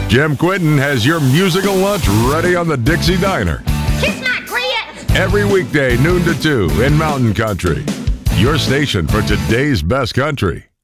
Jim Quinton has your musical lunch ready on the Dixie Diner. Kiss my grits! Every weekday, noon to 2 in Mountain Country. Your station for today's best country.